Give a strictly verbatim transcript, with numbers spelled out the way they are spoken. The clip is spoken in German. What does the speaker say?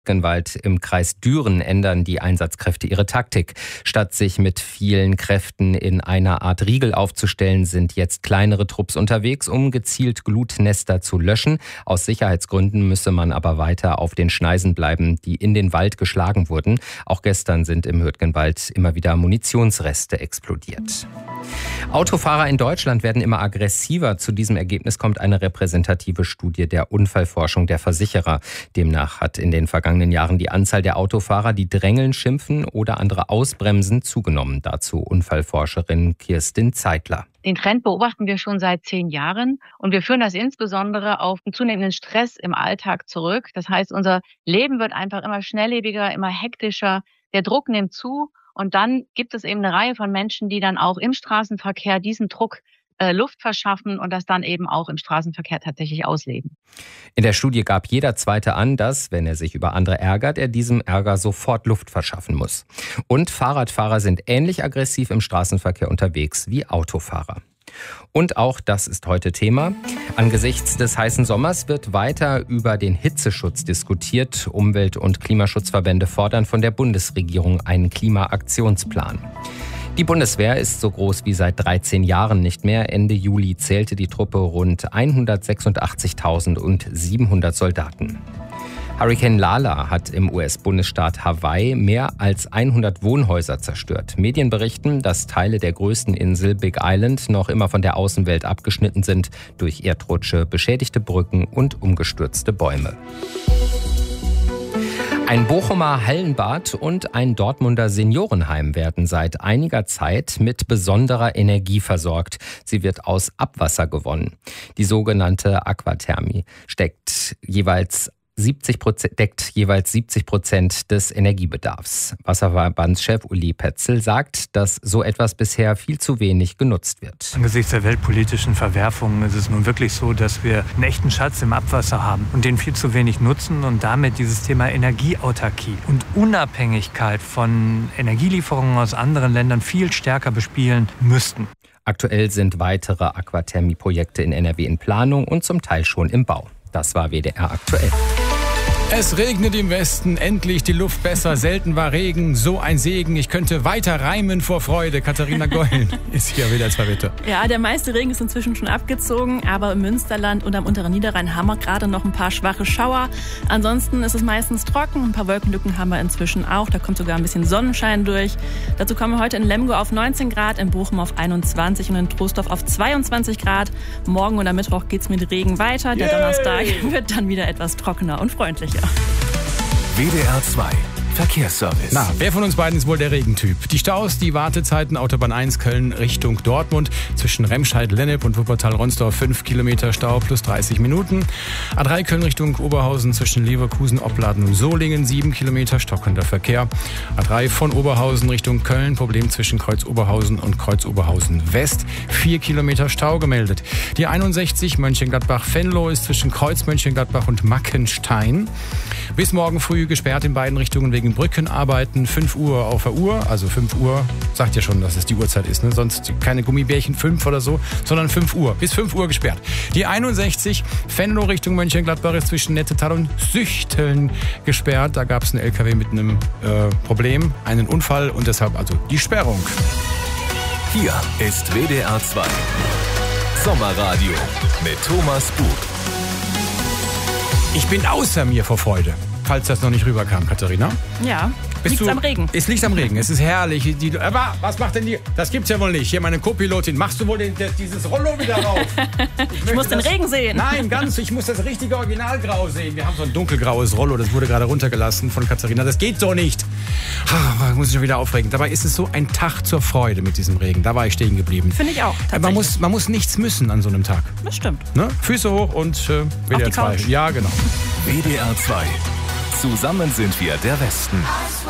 Hürtgenwald im Kreis Düren ändern die Einsatzkräfte ihre Taktik. Statt sich mit vielen Kräften in einer Art Riegel aufzustellen, sind jetzt kleinere Trupps unterwegs, um gezielt Glutnester zu löschen. Aus Sicherheitsgründen müsse man aber weiter auf den Schneisen bleiben, die in den Wald geschlagen wurden. Auch gestern sind im Hürtgenwald immer wieder Munitionsreste explodiert. Autofahrer in Deutschland werden immer aggressiver. Zu diesem Ergebnis kommt eine repräsentative Studie der Unfallforschung der Versicherer. Demnach hat in den vergangenen Jahren die Anzahl der Autofahrer, die drängeln, schimpfen oder andere ausbremsen, zugenommen. Dazu Unfallforscherin Kirstin Zeitler. Den Trend beobachten wir schon seit zehn Jahren und wir führen das insbesondere auf den zunehmenden Stress im Alltag zurück. Das heißt, unser Leben wird einfach immer schnelllebiger, immer hektischer, der Druck nimmt zu und dann gibt es eben eine Reihe von Menschen, die dann auch im Straßenverkehr diesen Druck äh, Luft verschaffen und das dann eben auch im Straßenverkehr tatsächlich ausleben. In der Studie gab jeder Zweite an, dass, wenn er sich über andere ärgert, er diesem Ärger sofort Luft verschaffen muss. Und Fahrradfahrer sind ähnlich aggressiv im Straßenverkehr unterwegs wie Autofahrer. Und auch das ist heute Thema. Angesichts des heißen Sommers wird weiter über den Hitzeschutz diskutiert. Umwelt- und Klimaschutzverbände fordern von der Bundesregierung einen Klimaaktionsplan. Die Bundeswehr ist so groß wie seit dreizehn Jahren nicht mehr. Ende Juli zählte die Truppe rund hundertsechsundachtzigtausendsiebenhundert Soldaten. Hurrikan Lala hat im U S-Bundesstaat Hawaii mehr als hundert Wohnhäuser zerstört. Medien berichten, dass Teile der größten Insel Big Island noch immer von der Außenwelt abgeschnitten sind durch Erdrutsche, beschädigte Brücken und umgestürzte Bäume. Ein Bochumer Hallenbad und ein Dortmunder Seniorenheim werden seit einiger Zeit mit besonderer Energie versorgt. Sie wird aus Abwasser gewonnen. Die sogenannte Aquathermie steckt jeweils siebzig Prozent, deckt jeweils siebzig Prozent des Energiebedarfs. Wasserverbandschef Uli Petzel sagt, dass so etwas bisher viel zu wenig genutzt wird. Angesichts der weltpolitischen Verwerfungen ist es nun wirklich so, dass wir einen echten Schatz im Abwasser haben und den viel zu wenig nutzen und damit dieses Thema Energieautarkie und Unabhängigkeit von Energielieferungen aus anderen Ländern viel stärker bespielen müssten. Aktuell sind weitere Aquathermie-Projekte in N R W in Planung und zum Teil schon im Bau. Das war W D R aktuell. Es regnet im Westen, endlich die Luft besser, selten war Regen, so ein Segen. Ich könnte weiter reimen vor Freude. Katharina Gollen ist hier wieder zwei Bitte. Ja, der meiste Regen ist inzwischen schon abgezogen, aber im Münsterland und am unteren Niederrhein haben wir gerade noch ein paar schwache Schauer. Ansonsten ist es meistens trocken, ein paar Wolkenlücken haben wir inzwischen auch, da kommt sogar ein bisschen Sonnenschein durch. Dazu kommen wir heute in Lemgo auf neunzehn Grad, in Bochum auf einundzwanzig und in Troisdorf auf zweiundzwanzig Grad. Morgen und am Mittwoch geht's mit Regen weiter, der Yay! Donnerstag wird dann wieder etwas trockener und freundlicher. W D R zwei Verkehrsservice. Na, wer von uns beiden ist wohl der Regentyp? Die Staus, die Wartezeiten, Autobahn eins Köln Richtung Dortmund, zwischen Remscheid-Lennep und Wuppertal-Ronsdorf fünf Kilometer Stau plus dreißig Minuten. A drei Köln Richtung Oberhausen zwischen Leverkusen, Opladen und Solingen sieben Kilometer stockender Verkehr. A drei von Oberhausen Richtung Köln, Problem zwischen Kreuz Oberhausen und Kreuz Oberhausen West, vier Kilometer Stau gemeldet. Die einundsechzig Mönchengladbach-Venlo ist zwischen Kreuz Mönchengladbach und Mackenstein. Bis morgen früh gesperrt in beiden Richtungen wegen Brückenarbeiten. fünf Uhr auf der Uhr, also fünf Uhr, sagt ja schon, dass es die Uhrzeit ist, ne? Sonst keine Gummibärchen fünf oder so, sondern fünf Uhr. Bis fünf Uhr gesperrt. Die einundsechzig Venlo Richtung Mönchengladbach ist zwischen Nettetal und Süchteln gesperrt. Da gab es einen L K W mit einem äh, Problem, einen Unfall und deshalb also die Sperrung. Hier ist W D R zwei Sommerradio mit Thomas Bug. Ich bin außer mir vor Freude, falls das noch nicht rüberkam, Katharina. Ja, Bist liegt's du, am Regen. Es liegt am Regen, es ist herrlich. Die, aber was macht denn die? Das gibt's ja wohl nicht. Hier meine Co-Pilotin, machst du wohl den, dieses Rollo wieder rauf? Ich, ich muss den Regen sehen. Nein, ganz, ich muss das richtige Originalgrau sehen. Wir haben so ein dunkelgraues Rollo, das wurde gerade runtergelassen von Katharina. Das geht so nicht. Ah, muss ich schon wieder aufregen. Dabei ist es so ein Tag zur Freude mit diesem Regen. Da war ich stehen geblieben. Finde ich auch. Man muss, man muss nichts müssen an so einem Tag. Das stimmt. Ne? Füße hoch und äh, W D R zwei. Ja, genau. W D R zwei. Zusammen sind wir der Westen.